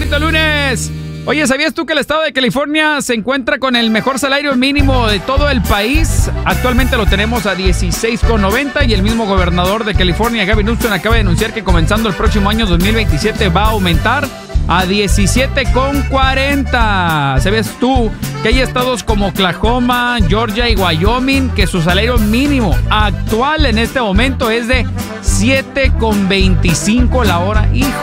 bonito lunes. Oye, ¿sabías tú que el estado de California se encuentra con el mejor salario mínimo de todo el país? Actualmente lo tenemos a 16,90 y el mismo gobernador de California, Gavin Newsom, acaba de anunciar que comenzando el próximo año 2027 va a aumentar a 17,40. ¿Sabías tú que hay estados como Oklahoma, Georgia y Wyoming que su salario mínimo actual en este momento es de 7,25 la hora? Hijo.